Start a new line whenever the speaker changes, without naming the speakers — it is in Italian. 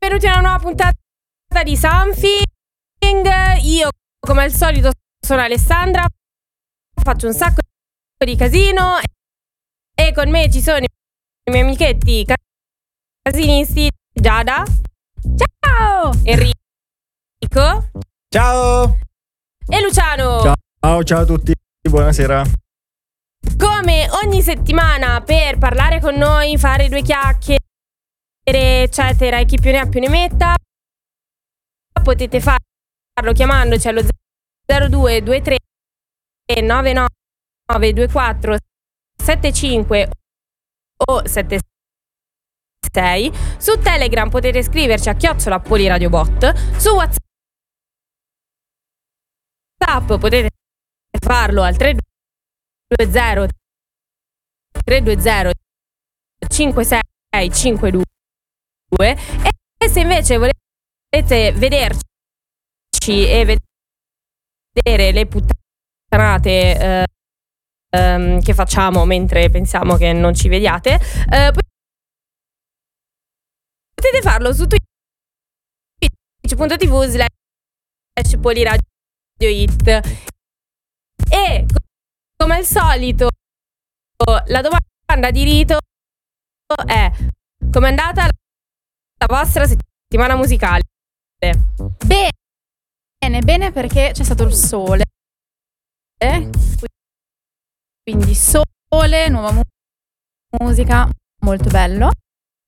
benvenuti a una nuova puntata di Something. Io, come al solito, sono Alessandra, faccio un sacco di casino e con me ci sono i miei amichetti casinisti, Giada. Ciao! Enrico.
Ciao!
E Luciano.
Ciao a tutti, buonasera.
Come ogni settimana, per parlare con noi, fare due chiacchiere, eccetera, e chi più ne ha più ne metta, potete farlo chiamandoci allo 0223 99 24 75 o 76. Su Telegram potete scriverci a @PoliRadioBot. Su WhatsApp potete farlo al 320 5652. E se invece volete vederci e vedere le puttanate che facciamo mentre pensiamo che non ci vediate, potete farlo su twitch.tv/PoliRadioIt. E come al solito la domanda di rito è: com'è andata la vostra settimana musicale?
Bene, perché c'è stato il sole, quindi sole, nuova musica, molto bello.